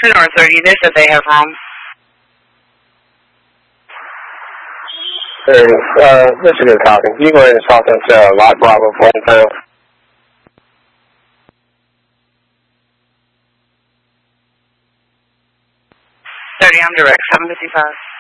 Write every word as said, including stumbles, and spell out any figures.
North thirty, they said they have room. Hey, uh, this is good talking. Can you go ahead and talk into uh, Lot Bravo one pound? thirty, I'm direct, seven fifty-five.